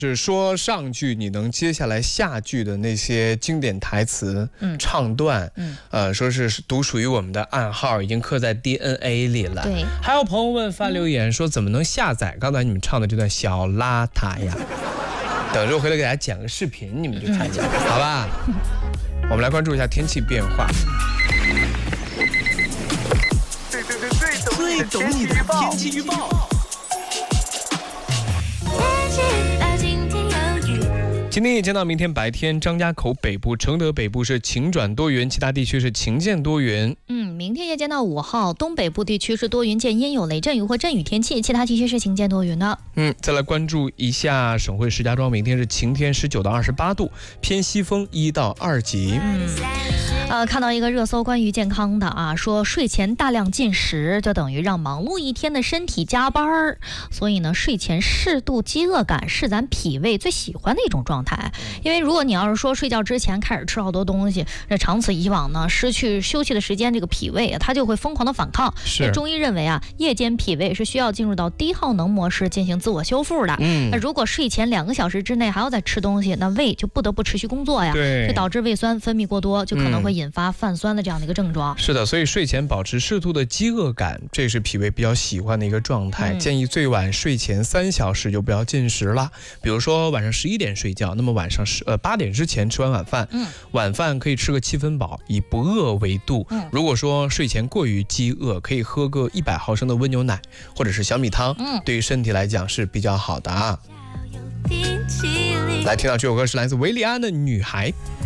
是说上句你能接下来下句的那些经典台词、唱段，说是独属于我们的暗号，已经刻在 DNA 里了。 对， 还有朋友们发留言说怎么能下载刚才你们唱的这段小邋遢呀？等着我回来给大家剪个视频，你们就看见，好吧？我们来关注一下天气变化。 最懂你的天气预报。 今天夜间到明天白天，张家口北部、承德北部是晴转多云，其他地区是晴见多云。 明天夜间到5号，东北部地区是多云见阴，有雷阵雨或阵雨天气，其他地区是晴见多云的。 再来关注一下省会石家庄，明天是晴天，19到28度，偏西风1到2级。 看到一个热搜关于健康的啊，说睡前大量进食就等于让忙碌一天的身体加班，所以呢，睡前适度饥饿感是咱脾胃最喜欢的一种状态。因为如果你要是说睡觉之前开始吃好多东西，这长此以往呢，失去休息的时间，这个脾胃啊，它就会疯狂的反抗。中医认为啊，夜间脾胃是需要进入到低耗能模式进行自我修复的。那如果睡前2个小时之内还要再吃东西，那胃就不得不持续工作呀，就导致胃酸分泌过多，就可能会引发泛酸的这样的一个症状。 是的，所以睡前保持适度的饥饿感，这是脾胃比较喜欢的一个状态。建议最晚睡前3小时就不要进食了，比如说晚上11点睡觉，那么晚上8点之前吃完晚饭，晚饭可以吃个7分饱，以不饿为度。如果说睡前过于饥饿，可以喝个100毫升的温牛奶或者是小米汤，对于身体来讲是比较好的啊。来听到这首歌是来自维利安的《女孩》。